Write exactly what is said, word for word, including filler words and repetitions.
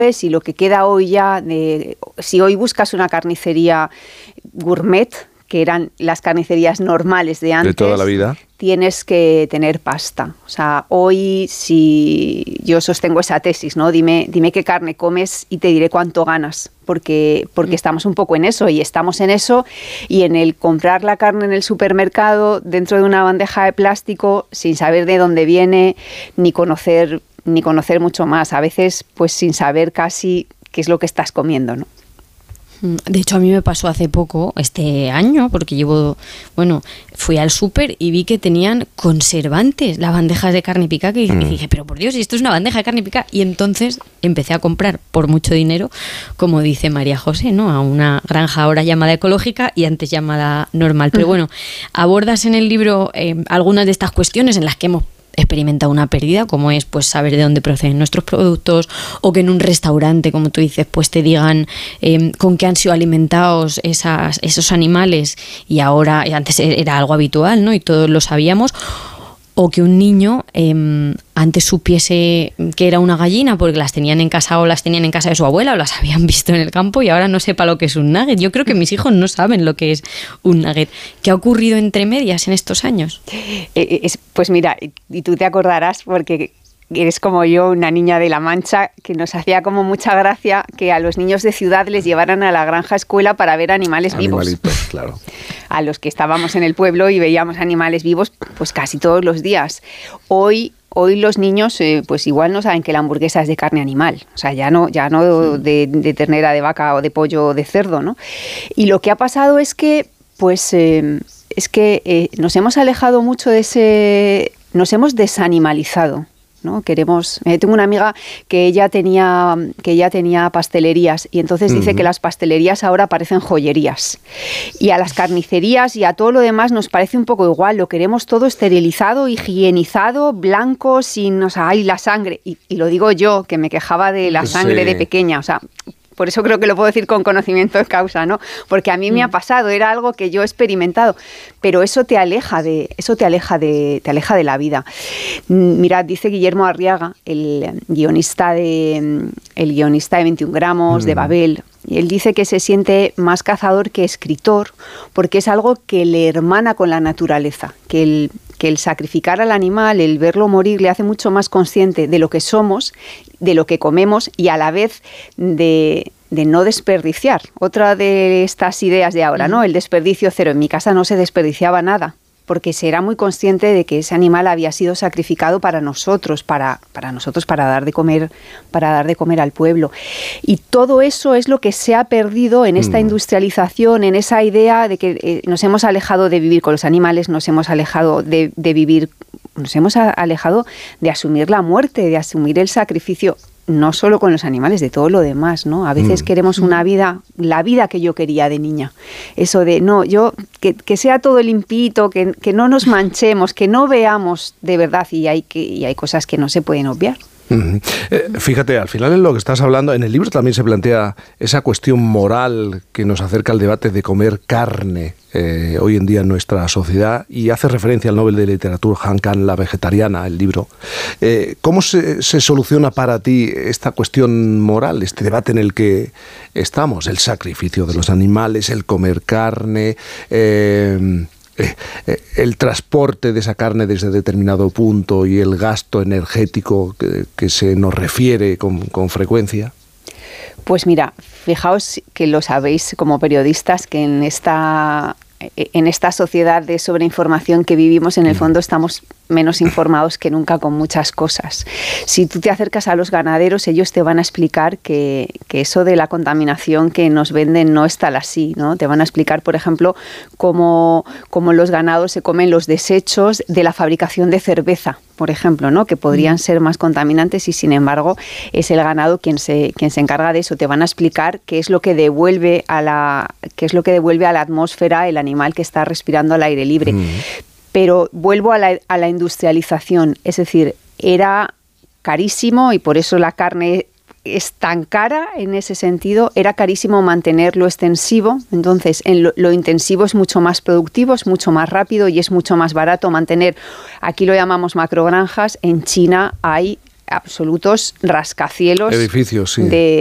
y lo que queda hoy ya, de, si hoy buscas una carnicería gourmet, que eran las carnicerías normales de antes, de toda la vida, tienes que tener pasta. O sea, hoy si yo sostengo esa tesis, ¿no? Dime, dime qué carne comes y te diré cuánto ganas, porque, porque estamos un poco en eso y estamos en eso y en el comprar la carne en el supermercado dentro de una bandeja de plástico sin saber de dónde viene ni conocer ni conocer mucho más, a veces pues sin saber casi qué es lo que estás comiendo, ¿no? De hecho, a mí me pasó hace poco, este año, porque llevo, bueno, fui al súper y vi que tenían conservantes, las bandejas de carne picada, y mm. dije, pero por Dios, esto es una bandeja de carne picada. Y entonces empecé a comprar por mucho dinero, como dice María José, ¿no? A una granja ahora llamada ecológica y antes llamada normal. Pero bueno, abordas en el libro eh, algunas de estas cuestiones en las que hemos experimentado una pérdida, como es pues saber de dónde proceden nuestros productos, o que en un restaurante, como tú dices, pues te digan eh, con qué han sido alimentados esas, esos animales, y ahora, antes era algo habitual, ¿no? Y todos lo sabíamos. O que un niño eh, antes supiese que era una gallina porque las tenían en casa o las tenían en casa de su abuela o las habían visto en el campo, y ahora no sepa lo que es un nugget. Yo creo que mis hijos no saben lo que es un nugget. ¿Qué ha ocurrido entre medias en estos años? Eh, es, pues mira, y tú te acordarás porque eres como yo, una niña de La Mancha, que nos hacía como mucha gracia que a los niños de ciudad les llevaran a la granja escuela para ver animales vivos. Animalitos, claro. A los que estábamos en el pueblo y veíamos animales vivos pues casi todos los días. Hoy Hoy los niños eh, pues igual no saben que la hamburguesa es de carne animal, o sea, ya no, ya no de, de ternera, de vaca o de pollo o de cerdo, ¿no? Y lo que ha pasado es que pues eh, es que eh, nos hemos alejado mucho de ese, nos hemos desanimalizado, ¿no? Queremos, eh, tengo una amiga que ella tenía que ella tenía pastelerías y entonces uh-huh. dice que las pastelerías ahora parecen joyerías y a las carnicerías y a todo lo demás nos parece un poco igual, lo queremos todo esterilizado, higienizado, blanco, sin, o sea, ay, la sangre, y, y lo digo yo que me quejaba de la sangre sí. de pequeña, o sea, por eso creo que lo puedo decir con conocimiento de causa, ¿no? Porque a mí me ha pasado, era algo que yo he experimentado, pero eso te aleja de, eso te aleja de, te aleja de la vida. Mirad, dice Guillermo Arriaga, el guionista de, el guionista de veintiún gramos, mm. de Babel, y él dice que se siente más cazador que escritor, porque es algo que le hermana con la naturaleza, que el que el sacrificar al animal, el verlo morir, le hace mucho más consciente de lo que somos, de lo que comemos y a la vez de, de no desperdiciar. Otra de estas ideas de ahora, ¿no? El desperdicio cero. En mi casa no se desperdiciaba nada, porque se era muy consciente de que ese animal había sido sacrificado para nosotros, para, para nosotros, para dar de comer, para dar de comer al pueblo. Y todo eso es lo que se ha perdido en esta mm. industrialización, en esa idea de que eh, nos hemos alejado de vivir con los animales, nos hemos alejado de, de vivir, nos hemos alejado de asumir la muerte, de asumir el sacrificio. No solo con los animales, de todo lo demás, ¿no? A veces mm. queremos una vida, la vida que yo quería de niña. Eso de, no, yo, que, que sea todo limpito, que, que no nos manchemos, que no veamos de verdad, y hay, que, y hay cosas que no se pueden obviar. Uh-huh. Eh, fíjate, al final en lo que estás hablando, en el libro también se plantea esa cuestión moral que nos acerca al debate de comer carne eh, hoy en día en nuestra sociedad, y hace referencia al Nobel de Literatura Han Kang, La vegetariana, el libro. Eh, ¿Cómo se, se soluciona para ti esta cuestión moral, este debate en el que estamos? El sacrificio de los animales, el comer carne... Eh, Eh, eh, el transporte de esa carne desde determinado punto y el gasto energético que, que se nos refiere con, con frecuencia. Pues mira, fijaos que lo sabéis como periodistas, que en esta, en esta sociedad de sobreinformación que vivimos, en el fondo estamos menos informados que nunca con muchas cosas. Si tú te acercas a los ganaderos, ellos te van a explicar que, que eso de la contaminación que nos venden no es tal así, ¿no? Te van a explicar, por ejemplo, cómo, cómo los ganados se comen los desechos de la fabricación de cerveza, por ejemplo, ¿no? Que podrían ser más contaminantes y, sin embargo, es el ganado quien se, quien se encarga de eso. Te van a explicar qué es lo que devuelve a la, qué es lo que devuelve a la atmósfera el animal que está respirando al aire libre. Mm. Pero vuelvo a la, a la industrialización, es decir, era carísimo y por eso la carne es tan cara en ese sentido, era carísimo mantenerlo extensivo, entonces en lo, lo intensivo es mucho más productivo, es mucho más rápido y es mucho más barato mantener, aquí lo llamamos macrogranjas, en China hay absolutos rascacielos edificios, sí. de